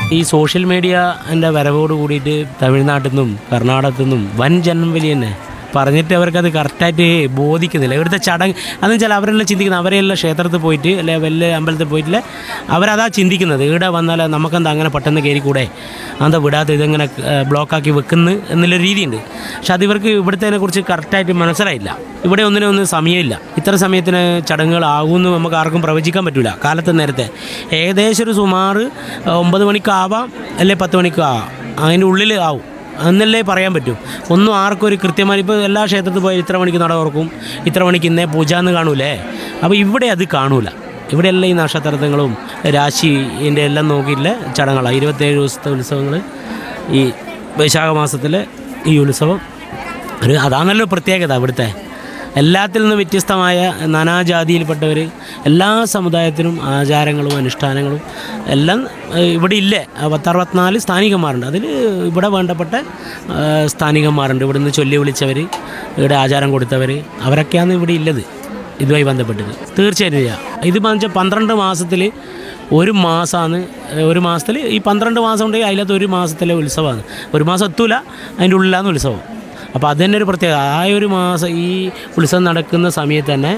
ഈ സോഷ്യൽ മീഡിയൻ്റെ വരവോട് കൂടിയിട്ട് തമിഴ്നാട്ടിൽ നിന്നും കർണാടകത്തിൽ നിന്നും വൻ ജനം വലിയ തന്നെ പറഞ്ഞിട്ട് അവർക്കത് കറക്റ്റായിട്ട് ബോധിക്കുന്നില്ല. ഇവിടുത്തെ ചടങ്ങ് അതെന്ന് വെച്ചാൽ അവരെല്ലാം ചിന്തിക്കുന്നത് അവരെല്ലാം ക്ഷേത്രത്തിൽ പോയിട്ട് അല്ലെ വലിയ അമ്പലത്തിൽ പോയിട്ടില്ല അവരതാ ചിന്തിക്കുന്നത്. ഇവിടെ വന്നാൽ നമുക്കെന്താ അങ്ങനെ പെട്ടെന്ന് കയറിക്കൂടെ, എന്താ വിടാത്ത ഇതെങ്ങനെ ബ്ലോക്കാക്കി വെക്കുന്നു എന്നുള്ളൊരു രീതിയുണ്ട്. പക്ഷെ അത് ഇവർക്ക് ഇവിടുത്തേനെക്കുറിച്ച് കറക്റ്റായിട്ട് മനസ്സിലായില്ല. ഇവിടെ ഒന്നിനും സമയമില്ല. ഇത്ര സമയത്തിന് ചടങ്ങുകളാകുമെന്ന് നമുക്ക് ആർക്കും പ്രവചിക്കാൻ പറ്റില്ല. കാലത്ത് നേരത്തെ ഏകദേശം ഒരു സുമാർ 9 മണിക്കാവാം അല്ലെ 10 മണിക്കാവാം, അതിൻ്റെ ഉള്ളിൽ ആവും എന്നല്ലേ പറയാൻ പറ്റും. ഒന്നും ആർക്കും ഒരു കൃത്യമായി ഇപ്പോൾ എല്ലാ ക്ഷേത്രത്തിൽ പോയി ഇത്ര മണിക്ക് നട തുറക്കും, ഇത്ര മണിക്ക് ഇന്നേ പൂജ എന്ന് കാണൂലേ. അപ്പോൾ ഇവിടെ അത് കാണൂല. ഇവിടെയെല്ലാം ഈ നക്ഷത്രങ്ങളും രാശിൻ്റെ എല്ലാം നോക്കിയിട്ടുള്ള ചടങ്ങുകളാണ്. 27 ദിവസത്തെ ഉത്സവങ്ങൾ, ഈ വൈശാഖ മാസത്തിലെ ഈ ഉത്സവം അതാണല്ലോ പ്രത്യേകത. ഇവിടുത്തെ എല്ലാത്തിൽ നിന്നും വ്യത്യസ്തമായ നാനാജാതിയിൽപ്പെട്ടവർ, എല്ലാ സമുദായത്തിനും ആചാരങ്ങളും അനുഷ്ഠാനങ്ങളും എല്ലാം ഇവിടെ ഇല്ലേ. 64 സ്ഥാനികന്മാരുണ്ട്. അതിൽ ഇവിടെ വേണ്ടപ്പെട്ട സ്ഥാനികന്മാരുണ്ട്. ഇവിടെ നിന്ന് ചൊല്ലി വിളിച്ചവർ, ഇവിടെ ആചാരം കൊടുത്തവർ, അവരൊക്കെയാണ് ഇവിടെ ഉള്ളത് ഇതുമായി ബന്ധപ്പെട്ടത്. തീർച്ചയായിട്ടും ഇത് വെച്ചാൽ 12 മാസത്തിൽ ഒരു മാസമാണ്. ഒരു മാസത്തിൽ ഈ 12 മാസം ഉണ്ടെങ്കിൽ അതിലകത്ത് ഒരു മാസത്തിലെ ഉത്സവമാണ്. ഒരു മാസം എത്തൂല, അതിൻ്റെ ഉള്ളിലാണ് ഉത്സവം. അപ്പോൾ അത് തന്നെ ഒരു പ്രത്യേകത. ആ ഒരു മാസം ഈ ഉത്സവം നടക്കുന്ന സമയത്ത് തന്നെ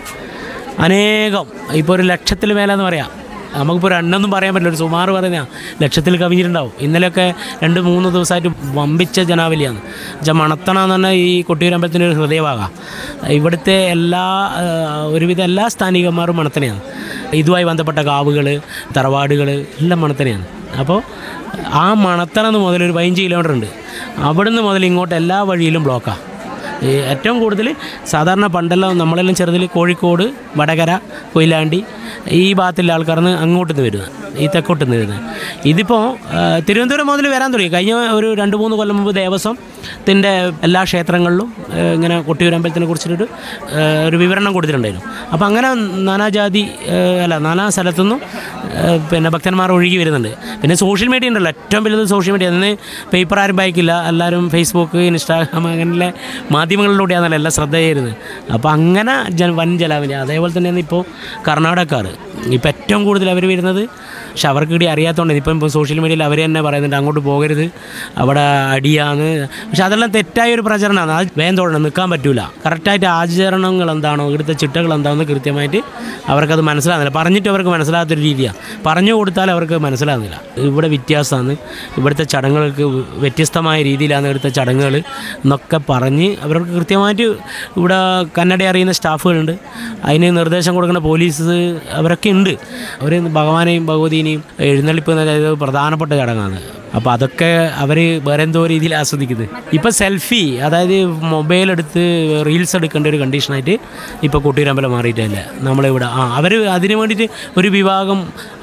അനേകം, ഇപ്പോൾ 1,00,000 മേലെന്ന് പറയാം. നമുക്കിപ്പോൾ ഒരു എണ്ണൊന്നും പറയാൻ പറ്റില്ല, ഒരു സുമാർ പറയുന്ന ലക്ഷത്തിൽ കവിഞ്ഞിട്ടുണ്ടാവും. ഇന്നലെയൊക്കെ 2-3 ദിവസമായിട്ട് വമ്പിച്ച ജനാവലിയാണ്. മണത്തണ എന്ന് പറഞ്ഞാൽ ഈ കൊട്ടിയൂരമ്പലത്തിൻ്റെ ഒരു ഹൃദയഭാഗമാണ്. ഇവിടുത്തെ ഒരുവിധം എല്ലാ സ്ഥാനികന്മാരും മണത്തനെയാണ്. ഇതുമായി ബന്ധപ്പെട്ട കാവുകൾ, തറവാടുകൾ എല്ലാം മണത്തനെയാണ്. അപ്പോൾ ആ മണത്തണ മുതൽ ഒരു 15 കിലോമീറ്റർ ഉണ്ട്. അവിടുന്ന് മുതൽ ഇങ്ങോട്ട് എല്ലാ വഴിയിലും ബ്ലോക്കാണ്. ഏറ്റവും കൂടുതൽ സാധാരണ പണ്ടെല്ലാം നമ്മളെല്ലാം ചെറുതിൽ കോഴിക്കോട്, വടകര, കൊയിലാണ്ടി ഈ ഭാഗത്തുള്ള ആൾക്കാർന്ന് അങ്ങോട്ട് നിന്ന് വരുന്നത്, ഈ തെക്കോട്ട് നിന്ന് വരുന്നത്. ഇതിപ്പോൾ തിരുവനന്തപുരം മുതൽ വരാൻ തുടങ്ങി. കഴിഞ്ഞ ഒരു 2-3 കൊല്ലം മുമ്പ് ദേവസ്വത്തിൻ്റെ എല്ലാ ക്ഷേത്രങ്ങളിലും ഇങ്ങനെ കൊട്ടിയൂരമ്പലത്തിനെ കുറിച്ചിട്ടൊരു വിവരണം കൊടുത്തിട്ടുണ്ടായിരുന്നു. അപ്പോൾ അങ്ങനെ നാനാ സ്ഥലത്തുനിന്നും പിന്നെ ഭക്തന്മാർ ഒഴുകി വരുന്നുണ്ട്. പിന്നെ സോഷ്യൽ മീഡിയ ഉണ്ടല്ലോ, ഏറ്റവും വലുത് സോഷ്യൽ മീഡിയ. അന്ന് പേപ്പർ ആരും വായിക്കില്ല, എല്ലാവരും ഫേസ്ബുക്ക്, ഇൻസ്റ്റാഗ്രാം അങ്ങനെയുള്ള മാധ്യമങ്ങളിലൂടെയാണല്ലോ എല്ലാം ശ്രദ്ധ ചെയ്യുന്നത്. അപ്പോൾ അങ്ങനെ വൻ ജലാവലി. അതേപോലെ തന്നെയാണ് ഇപ്പോൾ കർണാടകക്കാർ ഇപ്പോൾ ഏറ്റവും കൂടുതൽ അവർ വരുന്നത്. പക്ഷെ അവർക്ക് ഇവിടെ അറിയാത്തതുകൊണ്ട് ഇപ്പം സോഷ്യൽ മീഡിയയിൽ അവർ തന്നെ പറയുന്നുണ്ട് അങ്ങോട്ട് പോകരുത്, അവിടെ അടിയാണ്. പക്ഷെ അതെല്ലാം തെറ്റായൊരു പ്രചരണമാണ്. അത് വേഗം തൊടണം, നിൽക്കാൻ പറ്റില്ല. കറക്റ്റായിട്ട് ആചരണങ്ങൾ എന്താണോ, ഇവിടുത്തെ ചിട്ടകൾ എന്താണെന്ന് കൃത്യമായിട്ട് അവർക്കത് മനസ്സിലാകുന്നില്ല. പറഞ്ഞിട്ട് അവർക്ക് മനസ്സിലാകാത്തൊരു രീതിയാണ്. പറഞ്ഞു കൊടുത്താൽ അവർക്ക് മനസ്സിലാകുന്നില്ല. ഇവിടെ വ്യത്യാസമാണ്, ഇവിടുത്തെ ചടങ്ങുകൾക്ക് വ്യത്യസ്തമായ രീതിയിലാണ് ഇവിടുത്തെ ചടങ്ങുകൾ എന്നൊക്കെ പറഞ്ഞ് അവർക്ക് കൃത്യമായിട്ട് ഇവിടെ കന്നഡ അറിയുന്ന സ്റ്റാഫുകളുണ്ട്, അതിന് നിർദ്ദേശം കൊടുക്കുന്ന പോലീസ് അവരൊക്കെ ഉണ്ട്. അവർ ഭഗവാനെയും ഭഗവതീനെയും എഴുന്നള്ളിപ്പ് അതായത് പ്രധാനപ്പെട്ട ചടങ്ങാണ്. അപ്പോൾ അതൊക്കെ അവർ വേറെ എന്തോ രീതിയിൽ ആസ്വദിക്കുന്നത്. ഇപ്പോൾ സെൽഫി, അതായത് മൊബൈലെടുത്ത് റീൽസ് എടുക്കേണ്ട ഒരു കണ്ടീഷനായിട്ട് ഇപ്പോൾ കൊട്ടിയൂരമ്പലം മാറിയിട്ടല്ലേ നമ്മളിവിടെ. അവർ അതിന് വേണ്ടിയിട്ട് ഒരു വിഭാഗം